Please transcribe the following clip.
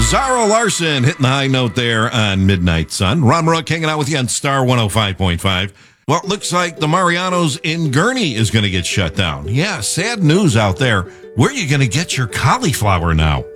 Zara Larson hitting the high note there on Midnight Sun. Ron Rook hanging out with you on Star 105.5. Well, it looks like the Mariano's in Gurnee is going to get shut down. Yeah, sad news out there. Where are you going to get your cauliflower now?